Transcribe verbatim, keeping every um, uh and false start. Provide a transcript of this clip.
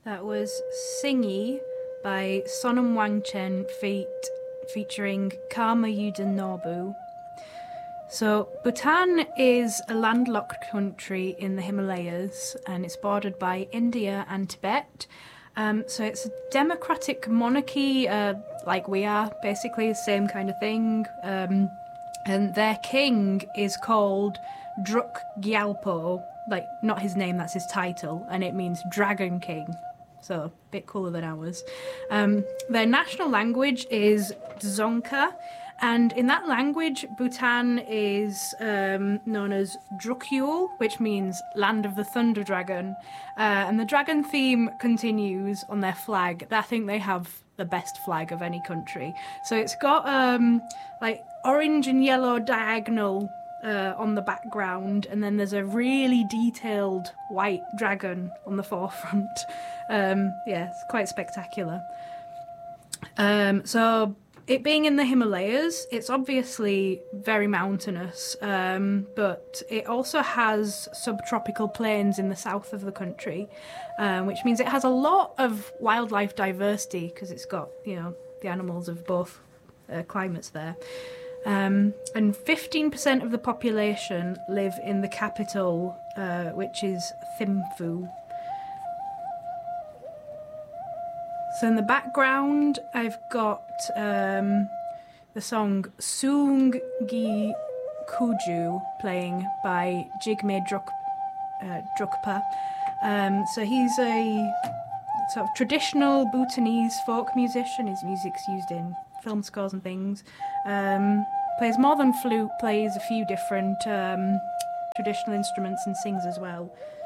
That was Singi by Sonam Wangchen feat, featuring Karma Yuden Norbu. So, Bhutan is a landlocked country in the Himalayas, and it's bordered by India and Tibet. Um, so it's a democratic monarchy, uh, like we are, basically the same kind of thing. Um, and their king is called Druk Gyalpo, like not his name, that's his title, and it means Dragon King. So a bit cooler than ours. Um, their national language is Dzongkha, and in that language, Bhutan is um, known as Drukyul, which means Land of the Thunder Dragon. Uh, and the dragon theme continues on their flag. I think they have the best flag of any country. So it's got um, like orange and yellow diagonal uh, on the background, and then there's a really detailed white dragon on the forefront. Um, yeah, it's quite spectacular. Um, so it being in the Himalayas, it's obviously very mountainous, um, but it also has subtropical plains in the south of the country, um, which means it has a lot of wildlife diversity because it's got, you know, the animals of both uh, climates there. Um, and fifteen percent of the population live in the capital, uh, which is Thimphu. So in the background, I've got um, the song Soong Gi Kuju playing by Jigme Druk, uh, Drukpa. Um, so he's a sort of traditional Bhutanese folk musician. His music's used in film scores and things. Um, plays more than flute, plays a few different um, traditional instruments and sings as well.